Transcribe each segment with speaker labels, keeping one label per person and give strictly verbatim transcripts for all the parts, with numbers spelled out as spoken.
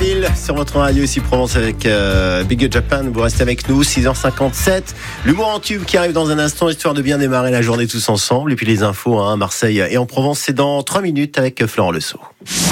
Speaker 1: Mobile sur votre radio ici Provence avec euh, Big Japan. Vous restez avec nous, six heures cinquante-sept. L'humour en tube qui arrive dans un instant, histoire de bien démarrer la journée tous ensemble. Et puis les infos hein, à Marseille et en Provence, c'est dans trois minutes avec Florent Lesault.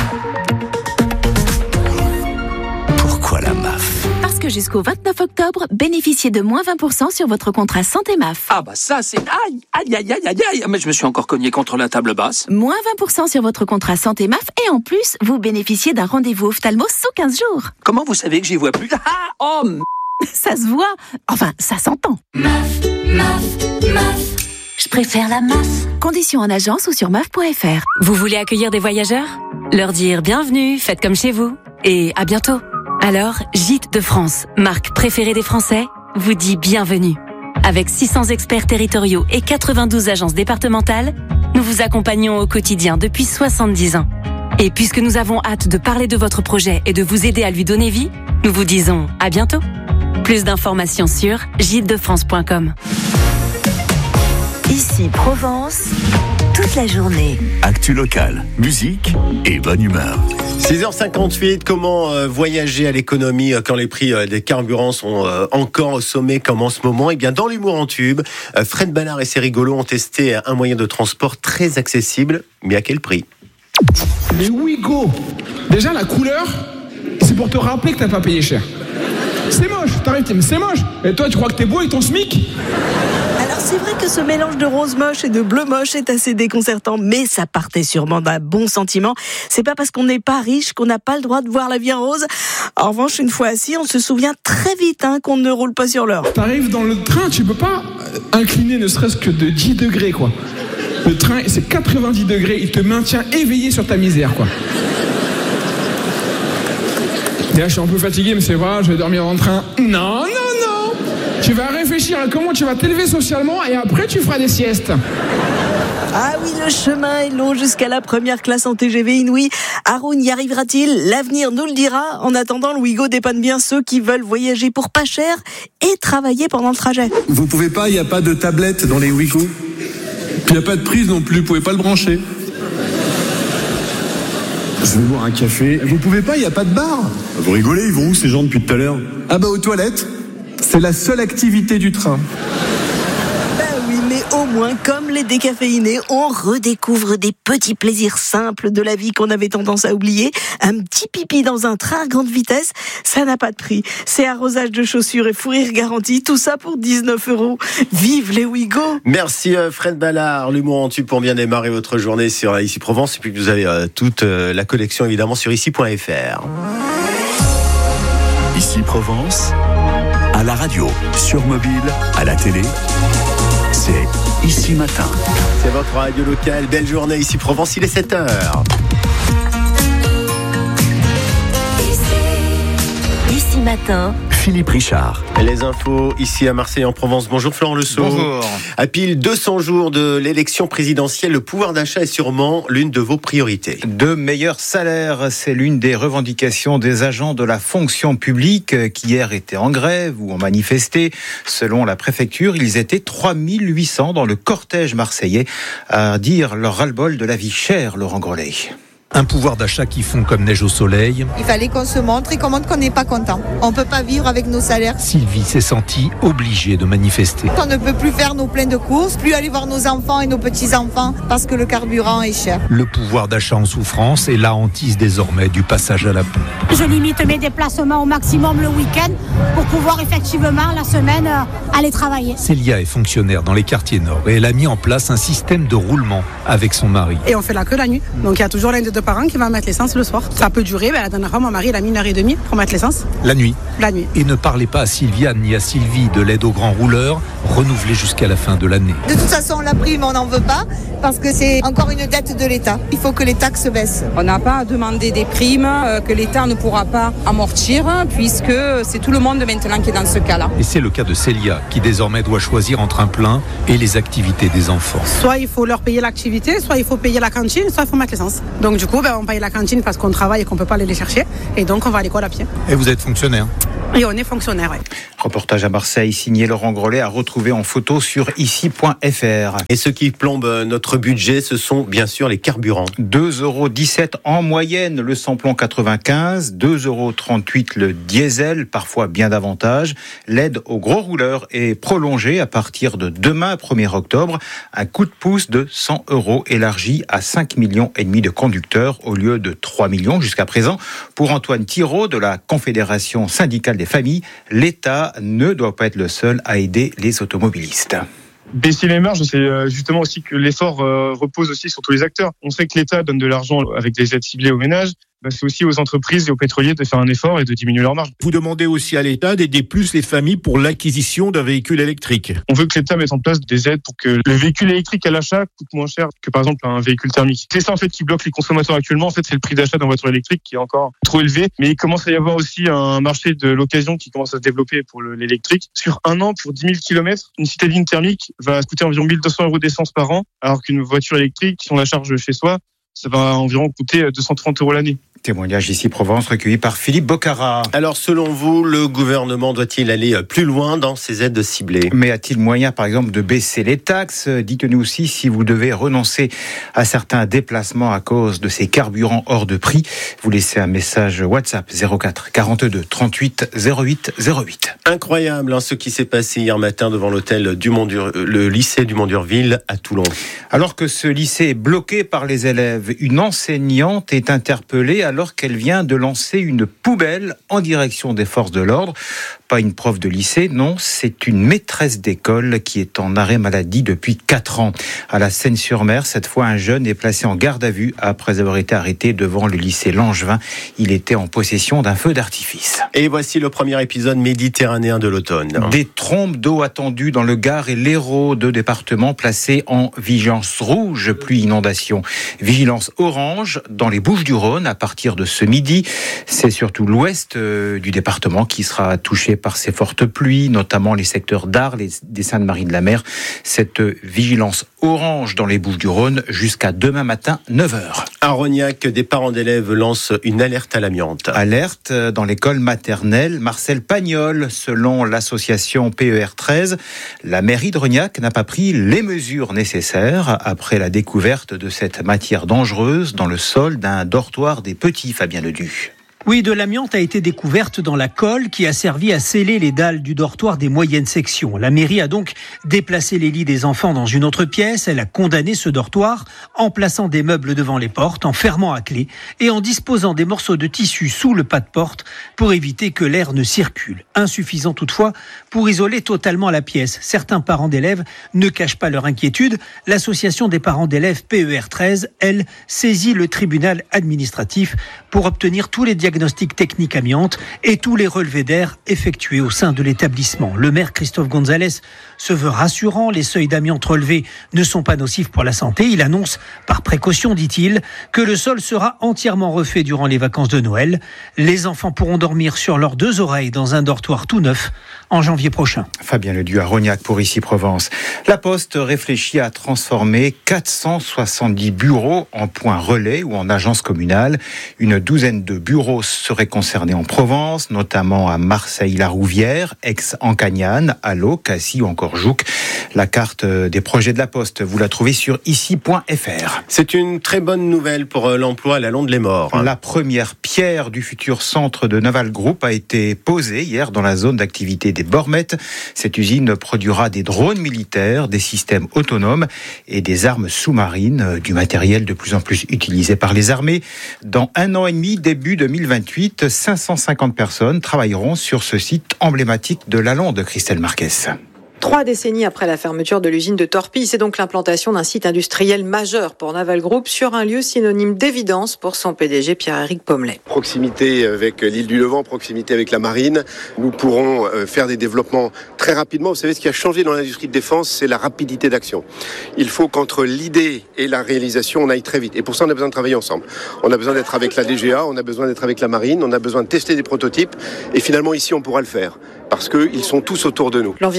Speaker 2: Pourquoi la M A F ?
Speaker 3: Parce que jusqu'au vingt-neuf octobre, bénéficiez de moins vingt pour cent sur votre contrat santé M A F.
Speaker 4: Ah bah ça c'est... Aïe, aïe, aïe, aïe, aïe, aïe. Mais je me suis encore cogné contre la table basse.
Speaker 3: Moins vingt pour cent sur votre contrat santé M A F et en plus, vous bénéficiez d'un rendez-vous ophtalmo sous quinze jours.
Speaker 4: Comment vous savez que j'y vois plus ? Ah, oh m...
Speaker 3: Ça se voit. Enfin, ça s'entend.
Speaker 5: M A F, M A F, M A F. Je préfère la M A F.
Speaker 3: Conditions en agence ou sur M A F point F R.
Speaker 6: Vous voulez accueillir des voyageurs ? Leur dire bienvenue, faites comme chez vous. Et à bientôt. Alors, Gîtes de France, marque préférée des Français, vous dit bienvenue. Avec six cents experts territoriaux et quatre-vingt-douze agences départementales, nous vous accompagnons au quotidien depuis soixante-dix ans. Et puisque nous avons hâte de parler de votre projet et de vous aider à lui donner vie, nous vous disons à bientôt. Plus d'informations sur gîtes de france point com.
Speaker 5: Ici Provence, toute la journée.
Speaker 2: Actu locale, musique et bonne humeur.
Speaker 1: six heures cinquante-huit, comment euh, voyager à l'économie euh, quand les prix euh, des carburants sont euh, encore au sommet comme en ce moment ? Eh bien, dans l'humour en tube, euh, Fred Ballard et ses rigolos ont testé un moyen de transport très accessible, mais à quel prix ?
Speaker 7: Les Ouigo. Déjà, la couleur, c'est pour te rappeler que t'as pas payé cher. C'est moche, t'arrives, t'es, mais c'est moche. Et toi, tu crois que t'es beau avec ton SMIC ?
Speaker 8: Alors c'est vrai que ce mélange de rose moche et de bleu moche est assez déconcertant, mais ça partait sûrement d'un bon sentiment. C'est pas parce qu'on n'est pas riche qu'on n'a pas le droit de voir la vie en rose. En revanche, une fois assis, on se souvient très vite hein, qu'on ne roule pas sur l'heure.
Speaker 7: T'arrives dans le train, tu peux pas incliner ne serait-ce que de dix degrés, quoi. Le train, c'est quatre-vingt-dix degrés, il te maintient éveillé sur ta misère, quoi. Et là, je suis un peu fatigué, mais c'est vrai, je vais dormir dans le train. Non, non, non. Tu vas réfléchir à comment tu vas t'élever socialement et après, tu feras des siestes.
Speaker 8: Ah oui, le chemin est long jusqu'à la première classe en T G V inouï. Haroun y arrivera-t-il ? L'avenir nous le dira. En attendant, le Ouigo dépanne bien ceux qui veulent voyager pour pas cher et travailler pendant le trajet.
Speaker 9: Vous pouvez pas, il n'y a pas de tablette dans les Ouigo. Puis il n'y a pas de prise non plus, vous pouvez pas le brancher. Je vais boire un café. Vous pouvez pas, il n'y a pas de bar. Vous rigolez, ils vont où ces gens depuis tout à l'heure ? Ah bah aux toilettes. C'est la seule activité du train.
Speaker 8: Ben oui, mais au moins, comme les décaféinés, on redécouvre des petits plaisirs simples de la vie qu'on avait tendance à oublier. Un petit pipi dans un train à grande vitesse, ça n'a pas de prix. C'est arrosage de chaussures et fou rire garanti, tout ça pour dix-neuf euros. Vive les Ouigo!
Speaker 1: Merci euh, Fred Ballard, l'humour en tube pour bien démarrer votre journée sur euh, Ici Provence. Et puis vous avez euh, toute euh, la collection évidemment sur ici point F R.
Speaker 2: Ici Provence, à la radio, sur mobile, à la télé, c'est Ici Matin.
Speaker 1: C'est votre radio locale. Belle journée ici Provence, il est sept heures.
Speaker 5: Ici Matin,
Speaker 2: Philippe Richard.
Speaker 1: Les infos ici à Marseille en Provence. Bonjour Florent Lesault.
Speaker 10: Bonjour.
Speaker 1: À pile deux cents jours de l'élection présidentielle, le pouvoir d'achat est sûrement l'une de vos priorités.
Speaker 10: De meilleurs salaires, c'est l'une des revendications des agents de la fonction publique qui hier étaient en grève ou ont manifesté. Selon la préfecture, ils étaient trois mille huit cents dans le cortège marseillais à dire leur ras-le-bol de la vie chère, Laurent Grellet.
Speaker 11: Un pouvoir d'achat qui fond comme neige au soleil.
Speaker 12: Il fallait qu'on se montre et qu'on montre qu'on n'est pas content. On ne peut pas vivre avec nos salaires.
Speaker 11: Sylvie s'est sentie obligée de manifester.
Speaker 12: On ne peut plus faire nos pleins de courses, plus aller voir nos enfants et nos petits-enfants parce que le carburant est cher.
Speaker 11: Le pouvoir d'achat en souffrance est la hantise désormais du passage à la pompe.
Speaker 13: Je limite mes déplacements au maximum le week-end pour pouvoir effectivement la semaine euh, aller travailler.
Speaker 11: Célia est fonctionnaire dans les quartiers nord et elle a mis en place un système de roulement avec son mari.
Speaker 14: Et on fait là que la nuit, donc il y a toujours l'un des deux parents qui va mettre l'essence le soir. Ça peut durer, ben la dernière fois mon mari il a mis une heure et demie pour mettre l'essence.
Speaker 11: La nuit.
Speaker 14: La nuit.
Speaker 11: Et ne parlez pas à Sylviane ni à Sylvie de l'aide aux grands rouleurs, renouvelée jusqu'à la fin de l'année.
Speaker 12: De toute façon la prime on n'en veut pas parce que c'est encore une dette de l'État. Il faut que les taxes baissent.
Speaker 15: On n'a pas à demander des primes euh, que l'État ne pourra pas amortir puisque c'est tout le monde maintenant qui est dans ce cas-là.
Speaker 11: Et c'est le cas de Célia qui désormais doit choisir entre un plein et les activités des enfants.
Speaker 14: Soit il faut leur payer l'activité, soit il faut payer la cantine, soit il faut mettre l'essence. Donc du coup ben, on paye la cantine parce qu'on travaille et qu'on ne peut pas aller les chercher et donc on va à l'école à pied.
Speaker 11: Et vous êtes fonctionnaire ?
Speaker 14: Et on est fonctionnaire, oui.
Speaker 10: Reportage à Marseille, signé Laurent Grollet, à retrouver en photo sur ici point f r.
Speaker 1: Et ce qui plombe notre budget, ce sont bien sûr les carburants.
Speaker 10: deux euros dix-sept en moyenne le samplon quatre-vingt-quinze, deux euros trente-huit le diesel, parfois bien davantage. L'aide aux gros rouleurs est prolongée à partir de demain, premier octobre. Un coup de pouce de cent euros élargi à cinq millions et demi de conducteurs au lieu de trois millions jusqu'à présent. Pour Antoine Thiraud de la Confédération syndicale des familles, l'État ne doit pas être le seul à aider les automobilistes.
Speaker 16: Baisser les marges, c'est justement aussi que l'effort repose aussi sur tous les acteurs. On sait que l'État donne de l'argent avec des aides ciblées aux ménages. C'est aussi aux entreprises et aux pétroliers de faire un effort et de diminuer leurs marges.
Speaker 17: Vous demandez aussi à l'État d'aider plus les familles pour l'acquisition d'un véhicule électrique.
Speaker 16: On veut que l'État mette en place des aides pour que le véhicule électrique à l'achat coûte moins cher que par exemple un véhicule thermique. C'est ça en fait qui bloque les consommateurs actuellement. En fait, c'est le prix d'achat d'une voiture électrique qui est encore trop élevé. Mais il commence à y avoir aussi un marché de l'occasion qui commence à se développer pour l'électrique. Sur un an, pour dix mille kilomètres, une citadine thermique va coûter environ mille deux cents euros d'essence par an, alors qu'une voiture électrique, si on la charge chez soi, ça va environ coûter deux cent trente euros l'année.
Speaker 10: Témoignage ici Provence recueilli par Philippe Bocara.
Speaker 1: Alors selon vous, le gouvernement doit-il aller plus loin dans ses aides ciblées ?
Speaker 10: Mais a-t-il moyen par exemple de baisser les taxes ? Dites-nous aussi si vous devez renoncer à certains déplacements à cause de ces carburants hors de prix. Vous laissez un message WhatsApp zéro quatre quarante-deux trente-huit zéro huit zéro huit.
Speaker 1: Incroyable hein, ce qui s'est passé hier matin devant l'hôtel du Mont Dur, le lycée du Mont d'Urville à Toulon.
Speaker 10: Alors que ce lycée est bloqué par les élèves, une enseignante est interpellée alors qu'elle vient de lancer une poubelle en direction des forces de l'ordre. Pas une prof de lycée, non, c'est une maîtresse d'école qui est en arrêt maladie depuis quatre ans. À la Seine-sur-Mer, cette fois, un jeune est placé en garde à vue après avoir été arrêté devant le lycée Langevin. Il était en possession d'un feu d'artifice.
Speaker 1: Et voici le premier épisode méditerranéen de l'automne.
Speaker 10: Des trompes d'eau attendues dans le Gard et l'Hérault, deux départements placés en vigilance rouge, pluie inondation. Vigilance orange dans les Bouches-du-Rhône à partir de ce midi. C'est surtout l'ouest du département qui sera touché par ces fortes pluies, notamment les secteurs d'Arles et des Saintes-Maries-de-la-Mer. Cette vigilance orange dans les Bouches-du-Rhône jusqu'à demain matin, neuf heures.
Speaker 1: À Rognac, des parents d'élèves lancent une alerte à l'amiante.
Speaker 10: Alerte dans l'école maternelle Marcel Pagnol. Selon l'association P E R treize, la mairie de Rognac n'a pas pris les mesures nécessaires après la découverte de cette matière dangereuse dans le sol d'un dortoir des petits, Fabien Ledu.
Speaker 18: Oui, de l'amiante a été découverte dans la colle qui a servi à sceller les dalles du dortoir des moyennes sections. La mairie a donc déplacé les lits des enfants dans une autre pièce. Elle a condamné ce dortoir en plaçant des meubles devant les portes, en fermant à clé et en disposant des morceaux de tissu sous le pas de porte pour éviter que l'air ne circule. Insuffisant toutefois pour isoler totalement la pièce. Certains parents d'élèves ne cachent pas leur inquiétude. L'association des parents d'élèves P E R treize, elle, saisit le tribunal administratif pour obtenir tous les diagnostics techniques amiante et tous les relevés d'air effectués au sein de l'établissement. Le maire Christophe Gonzalez se veut rassurant, les seuils d'amiante relevés ne sont pas nocifs pour la santé. Il annonce, par précaution, dit-il, que le sol sera entièrement refait durant les vacances de Noël. Les enfants pourront dormir sur leurs deux oreilles dans un dortoir tout neuf en janvier prochain.
Speaker 10: Fabien Ledu à Rognac pour Ici Provence. La Poste réfléchit à transformer quatre cent soixante-dix bureaux en points relais ou en agences communales. Une douzaine de bureaux seraient concernés en Provence, notamment à Marseille-la-Rouvière, Aix-en-Cagnanes, Allo, Cassis ou encore Jouques. La carte des projets de la Poste, vous la trouvez sur ici point f r.
Speaker 1: C'est une très bonne nouvelle pour l'emploi à la Londe-les-Morts.
Speaker 10: La première pierre du futur centre de Naval Group a été posée hier dans la zone d'activité des Bormettes. Cette usine produira des drones militaires, des systèmes autonomes et des armes sous-marines, du matériel de plus en plus utilisé par les armées. Dans un an et demi, début deux mille vingt-huit, cinq cent cinquante personnes travailleront sur ce site emblématique de la Londe, Christelle Marquez.
Speaker 19: Trois décennies après la fermeture de l'usine de Torpille, c'est donc l'implantation d'un site industriel majeur pour Naval Group sur un lieu synonyme d'évidence pour son P D G Pierre-Éric Pommelet.
Speaker 20: Proximité avec l'île du Levant, proximité avec la marine, nous pourrons faire des développements très rapidement. Vous savez, ce qui a changé dans l'industrie de défense, c'est la rapidité d'action. Il faut qu'entre l'idée et la réalisation, on aille très vite. Et pour ça, on a besoin de travailler ensemble. On a besoin d'être avec la D G A, on a besoin d'être avec la marine, on a besoin de tester des prototypes. Et finalement, ici, on pourra le faire. Parce qu'ils sont tous autour de nous.
Speaker 19: L'environnement universitaire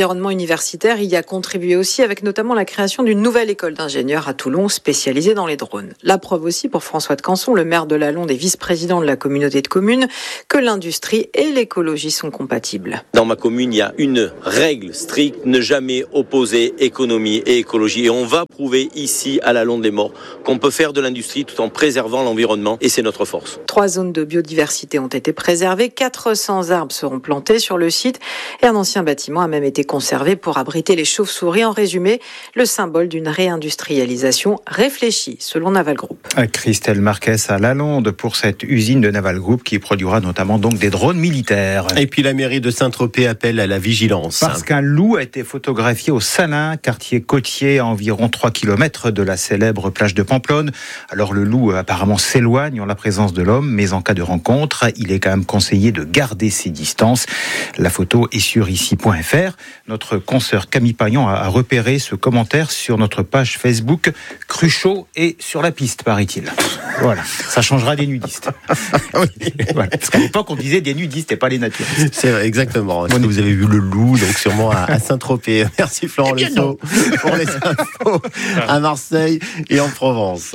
Speaker 19: universitaire y a contribué aussi, avec notamment la création d'une nouvelle école d'ingénieurs à Toulon spécialisée dans les drones. La preuve aussi pour François de Canson, le maire de Lalonde et vice-président de la communauté de communes, que l'industrie et l'écologie sont compatibles.
Speaker 21: Dans ma commune, il y a une règle stricte, ne jamais opposer économie et écologie. Et on va prouver ici, à Lalonde-les-Morts, qu'on peut faire de l'industrie tout en préservant l'environnement, et c'est notre force.
Speaker 19: Trois zones de biodiversité ont été préservées, quatre cents arbres seront plantés sur le site et un ancien bâtiment a même été conservé pour abriter les chauves-souris. En résumé, le symbole d'une réindustrialisation réfléchie, selon Naval Group.
Speaker 10: Christelle Marquez à Lalonde pour cette usine de Naval Group qui produira notamment donc des drones militaires.
Speaker 1: Et puis la mairie de Saint-Tropez appelle à la vigilance.
Speaker 10: Parce qu'un loup a été photographié au Salin, quartier côtier à environ trois kilomètres de la célèbre plage de Pamplonne. Alors le loup apparemment s'éloigne en la présence de l'homme, mais en cas de rencontre, il est quand même conseillé de garder ses distances. La photo est sur ici point f r. Notre consoeur Camille Pagnon a repéré ce commentaire sur notre page Facebook. Cruchot est sur la piste, paraît-il. Voilà, ça changera des nudistes.
Speaker 1: Oui.
Speaker 10: Voilà. Parce qu'à l'époque, on disait des nudistes et pas les naturistes.
Speaker 1: C'est vrai, exactement. Est-ce que vous avez vu le loup, donc sûrement à, à Saint-Tropez. Merci Florent
Speaker 10: Eh bien
Speaker 1: Lesso pour les infos à Marseille et en Provence.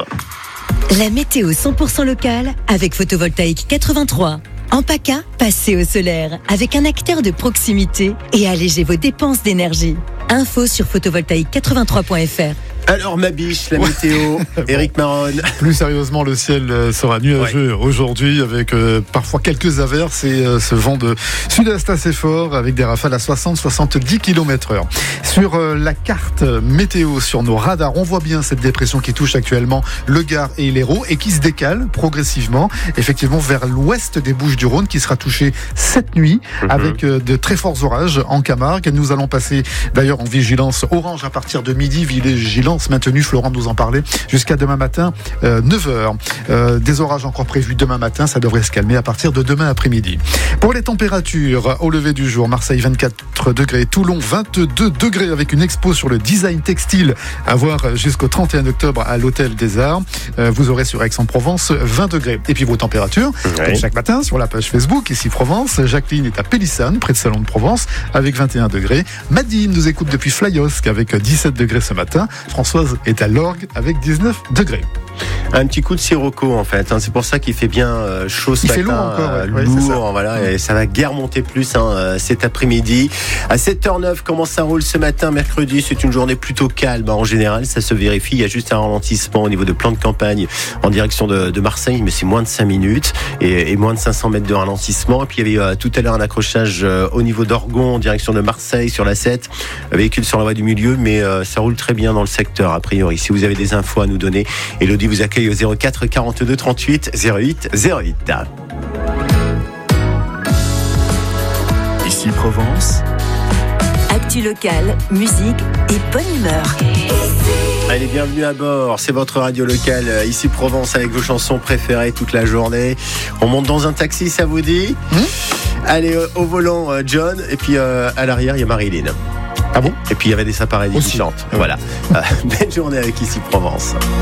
Speaker 22: La météo cent pour cent locale avec Photovoltaïque quatre-vingt-trois. En PACA, passez au solaire avec un acteur de proximité et allégez vos dépenses d'énergie. Info sur photovoltaïque quatre-vingt-trois point f r.
Speaker 1: Alors ma biche, la météo, Éric Maronne.
Speaker 23: Plus sérieusement, le ciel sera nuageux ouais. aujourd'hui avec euh, parfois quelques averses et euh, ce vent de sud-est assez fort avec des rafales à soixante à soixante-dix kilomètres heure. Sur euh, la carte météo, sur nos radars, on voit bien cette dépression qui touche actuellement le Gard et l'Hérault et qui se décale progressivement, effectivement vers l'ouest des Bouches-du-Rhône, qui sera touché cette nuit mm-hmm. avec euh, de très forts orages en Camargue. Nous allons passer d'ailleurs en vigilance orange à partir de midi, vigilance maintenu, Florent nous en parlait, jusqu'à demain matin, euh, neuf heures. Euh, des orages encore prévus demain matin, ça devrait se calmer à partir de demain après-midi. Pour les températures, au lever du jour, Marseille vingt-quatre degrés, Toulon vingt-deux degrés avec une expo sur le design textile à voir jusqu'au trente et un octobre à l'Hôtel des Arts. Euh, vous aurez sur Aix-en-Provence vingt degrés. Et puis vos températures, oui. comme chaque matin sur la page Facebook, ici Provence, Jacqueline est à Pélissane, près de Salon de Provence, avec vingt et un degrés. Madine nous écoute depuis Flyosque avec dix-sept degrés ce matin. Françoise est à l'Orgue avec dix-neuf degrés.
Speaker 1: Un petit coup de sirocco en fait, hein. C'est pour ça qu'il fait bien euh, chaud ce
Speaker 23: Il
Speaker 1: matin,
Speaker 23: fait lourd encore,
Speaker 1: euh,
Speaker 23: ouais.
Speaker 1: lourd,
Speaker 23: ouais,
Speaker 1: voilà, et ça va guère monter plus hein, euh, cet après-midi. À sept heures neuf, comment ça roule ce matin, mercredi? C'est une journée plutôt calme, en général, ça se vérifie. Il y a juste un ralentissement au niveau de plan de campagne en direction de, de Marseille, mais c'est moins de cinq minutes et, et moins de cinq cents mètres de ralentissement. Et puis il y avait euh, tout à l'heure un accrochage euh, au niveau d'Orgon en direction de Marseille sur la sept, véhicule sur la voie du milieu, mais euh, ça roule très bien dans le secteur a priori. Si vous avez des infos à nous donner, Elodie vous accueille au zéro quatre quarante-deux trente-huit zéro huit zéro huit.
Speaker 2: Ici Provence.
Speaker 22: Actu locale, musique et bonne humeur.
Speaker 1: Allez, bienvenue à bord. C'est votre radio locale ici Provence avec vos chansons préférées toute la journée. On monte dans un taxi, ça vous dit? mmh Allez, euh, au volant, euh, John, et puis euh, à l'arrière, il y a Marilyn.
Speaker 23: Ah bon?
Speaker 1: Et puis il y avait des appareils différentes. Voilà. Euh, belle journée avec ici Provence.